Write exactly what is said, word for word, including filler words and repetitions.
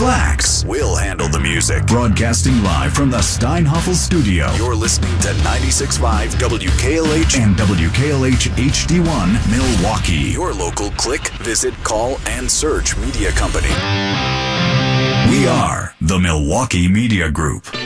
relax. We'll handle the music. Broadcasting live from the Steinhoffel studio. You're listening to ninety-six point five W K L H and W K L H H D one Milwaukee. Your local click, visit, call, and search media company. We are the Milwaukee Media Group.